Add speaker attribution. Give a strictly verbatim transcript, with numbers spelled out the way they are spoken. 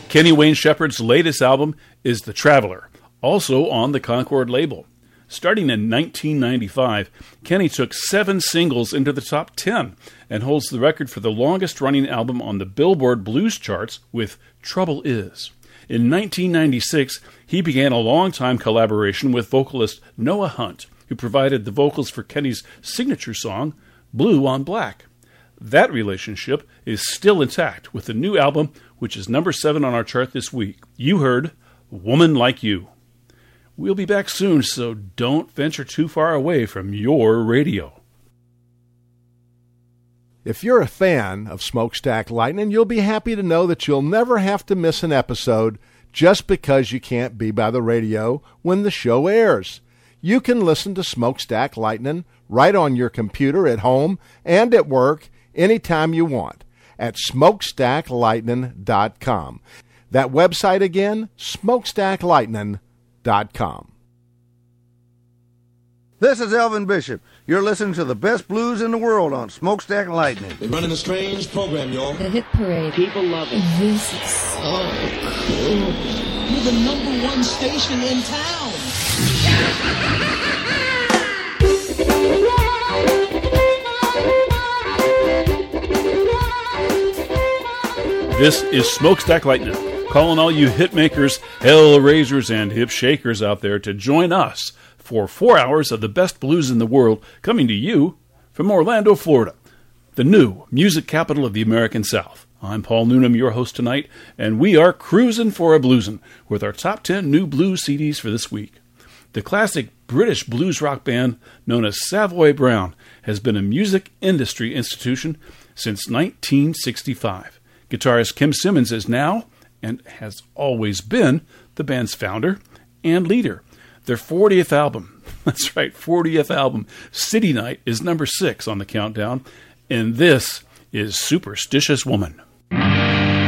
Speaker 1: Kenny Wayne Shepherd's latest album is The Traveler, also on the Concord label. Starting in nineteen ninety-five, Kenny took seven singles into the top ten and holds the record for the longest-running album on the Billboard Blues charts with Trouble Is. In nineteen ninety-six, he began a long-time collaboration with vocalist Noah Hunt, who provided the vocals for Kenny's signature song, Blue on Black. That relationship is still intact with the new album, which is number seven on our chart this week. You heard Woman Like You. We'll be back soon, so don't venture too far away from your radio.
Speaker 2: If you're a fan of Smokestack Lightning, you'll be happy to know that you'll never have to miss an episode just because you can't be by the radio when the show airs. You can listen to Smokestack Lightning right on your computer at home and at work anytime you want at smokestack lightning dot com. That website again, smokestack lightning dot com.
Speaker 3: This is Elvin Bishop. You're listening to the best blues in the world on Smokestack Lightning.
Speaker 4: They're running a strange program, y'all.
Speaker 5: The Hit Parade.
Speaker 4: People love it.
Speaker 5: This is so cool.
Speaker 4: You're the number one station in town.
Speaker 1: This is Smokestack Lightning, calling all you hit makers, hell raisers, and hip shakers out there to join us for four hours of the best blues in the world, coming to you from Orlando, Florida, the new music capital of the American South. I'm Paul Noonan, your host tonight, and we are cruising for a bluesin' with our top ten new blues C Ds for this week. The classic British blues rock band known as Savoy Brown has been a music industry institution since nineteen sixty-five. Guitarist Kim Simmons is now, and has always been, the band's founder and leader. Their fortieth album, that's right, fortieth album, City Night, is number six on the countdown, and this is Superstitious Woman.